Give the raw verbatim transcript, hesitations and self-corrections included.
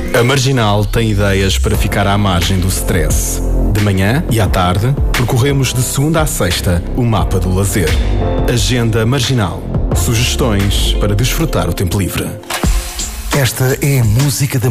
A Marginal tem ideias para ficar à margem do stress. De manhã e à tarde, percorremos de segunda a sexta o mapa do lazer. Agenda Marginal. Sugestões para desfrutar o tempo livre. Esta é a música da